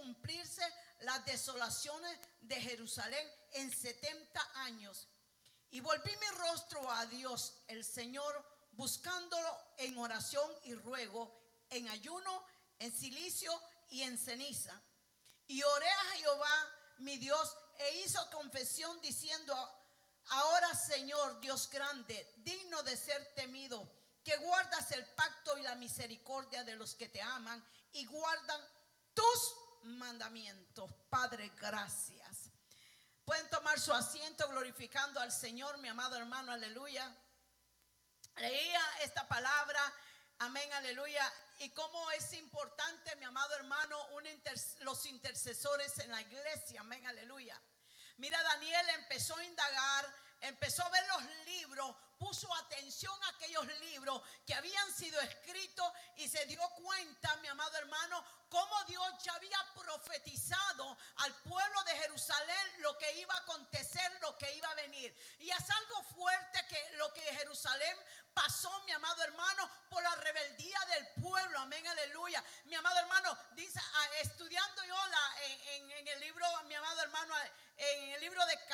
cumplirse las desolaciones de Jerusalén en 70 años. Y volví mi rostro a Dios, el Señor, buscándolo en oración y ruego, en ayuno, en silicio y en ceniza. Y oré a Jehová, mi Dios, e hizo confesión diciendo: ahora, Señor, Dios grande, digno de ser temido, que guardas el pacto y la misericordia de los que te aman y guardan tus mandamientos. Padre, gracias. Pueden tomar su asiento glorificando al Señor, mi amado hermano, aleluya. Leía esta palabra, amén, aleluya. Y cómo es importante, mi amado hermano, los intercesores en la iglesia, amén, aleluya. Mira, Daniel empezó a indagar, empezó a ver los libros, puso atención a aquellos libros que habían sido escritos y se dio cuenta, mi amado hermano, cómo Dios ya había profetizado al pueblo de Jerusalén lo que iba a acontecer, lo que iba a venir. Y es algo fuerte que lo que Jerusalén pasó, mi amado hermano, por la rebeldía del pueblo, amén, aleluya. Mi amado hermano, dice, estudiando yo en el libro, mi amado hermano, en el libro de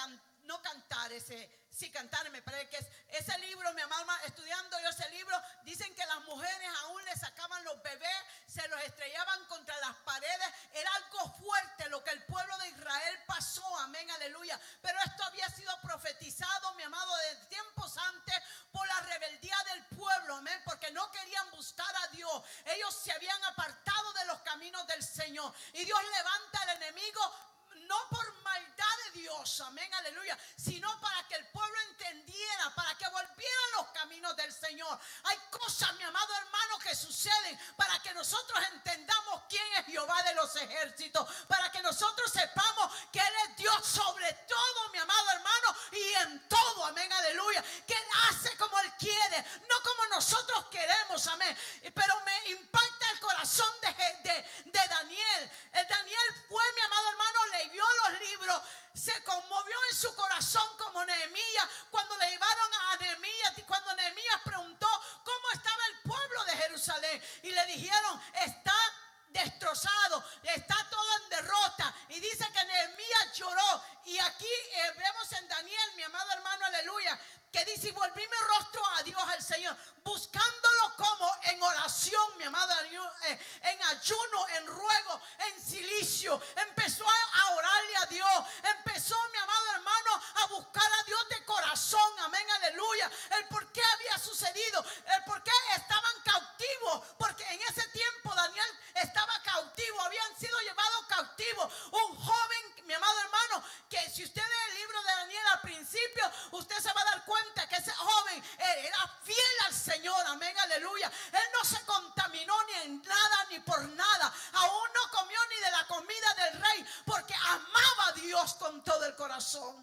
Cantar, me parece que es ese libro, mi amado hermano, estudiando yo ese libro, dicen que las mujeres aún le sacaban los bebés, se los estrellaban contra las paredes. Era algo fuerte lo que el pueblo de Israel pasó, amén, aleluya. Pero esto había sido profetizado, mi amado, desde tiempos antes, por la rebeldía del pueblo, amén, porque no querían buscar a Dios. Ellos se habían apartado de los caminos del Señor, y Dios levanta al enemigo no por maldad de Dios, amén, aleluya, sino para que el pueblo entendiera, para que volvieran los caminos del Señor. Hay cosas, mi amado hermano, que suceden para que nosotros entendamos quién es Jehová de los ejércitos, para que nosotros sepamos que Él es Dios sobre todo, mi amado hermano, y en todo, amén, aleluya, que Él hace como Él quiere, no como nosotros queremos, amén. Pero me impacta el corazón de Daniel. Daniel fue, mi amado hermano, leyó los libros, se conmovió en su corazón como Nehemías cuando le llevaron a Nehemías, y cuando Nehemías preguntó cómo estaba el pueblo de Jerusalén, y le dijeron: está destrozado, está todo en derrota. Y dice que Nehemías lloró. Y aquí vemos en Daniel, mi amado hermano, aleluya, que dice: y volví mi rostro a Dios, al Señor, buscándolo como en oración, mi amado, en ayuno, en ruego, en silicio. Empezó a orarle a Dios, empezó, mi amado hermano, a buscar a Dios de corazón, amén, aleluya. El por qué había sucedido, el por qué estaban cautivos, porque en ese tiempo Daniel estaba cautivo, habían sido llevados cautivos. Un joven, mi amado hermano, que si usted lee el libro de Daniel al principio, usted se va a dar cuenta que ese joven era fiel al Señor, amén, aleluya. Él no se contaminó ni en nada ni por nada, aún no comió ni de la comida del rey, porque amaba a Dios con todo el corazón.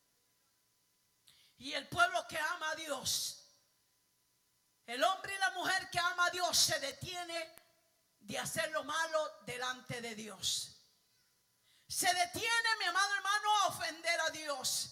Y el pueblo que ama a Dios, el hombre y la mujer que ama a Dios, se detiene de hacer lo malo delante de Dios. Se detiene, mi amado hermano, a ofender a Dios.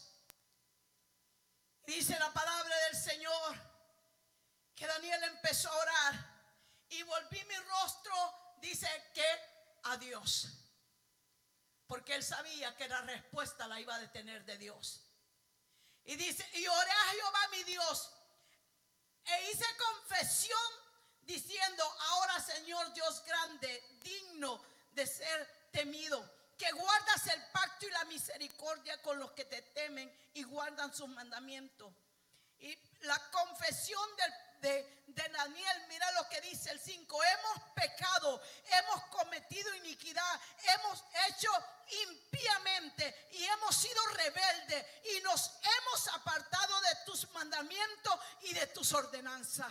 Dice la palabra del Señor que Daniel empezó a orar, y volví mi rostro, dice que a Dios, porque él sabía que la respuesta la iba a tener de Dios. Y dice: y oré a Jehová mi Dios, e hice confesión diciendo: ahora, Señor Dios grande, digno de ser temido, que guardas el pacto y la misericordia con los que te temen y guardan sus mandamientos. Y la confesión de Daniel, mira lo que dice el 5: hemos pecado, hemos cometido iniquidad, hemos hecho impíamente y hemos sido rebeldes, y nos hemos apartado de tus mandamientos y de tus ordenanzas.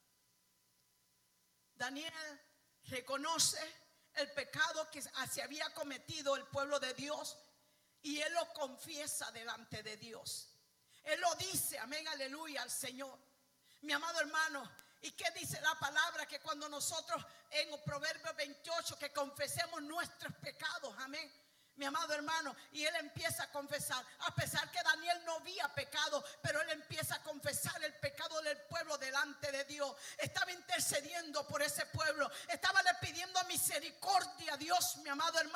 Daniel reconoce el pecado que se había cometido el pueblo de Dios, y él lo confiesa delante de Dios. Él lo dice, amén, aleluya, al Señor. Mi amado hermano, ¿y qué dice la palabra? Que cuando nosotros en Proverbios 28, que confesemos nuestros pecados, amén, mi amado hermano, y él empieza a confesar, a pesar que Daniel no había pecado, pero él empieza a confesar el pecado del pueblo delante de Dios. Estaba intercediendo por ese pueblo, estaba le pidiendo misericordia a Dios, mi amado hermano.